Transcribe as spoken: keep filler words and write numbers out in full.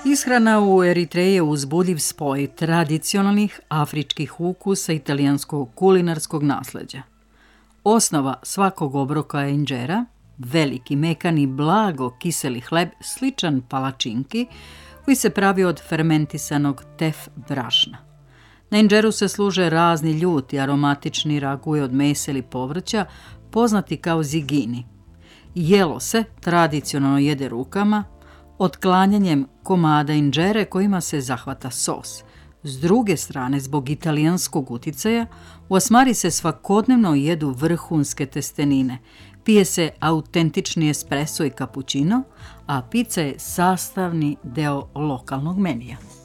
Ishrana u Eritreji je uzbudljiv spoj tradicionalnih afričkih ukusa italijanskog kulinarskog nasleđa. Osnova svakog obroka je inđera, veliki, mekani, blago kiseli hleb sličan palačinki koji se pravi od fermentisanog tef brašna. Na inđeru se služe razni ljuti, aromatični raguji od mesa ili povrća, poznati kao zigini. Jelo se tradicionalno jede rukama, otklanjanjem komada inđere kojima se zahvata sos. S druge strane, zbog italijanskog uticaja, u Asmari se svakodnevno jedu vrhunske testenine, pije se autentični espresso i kapućino, a pizza je sastavni deo lokalnog menija.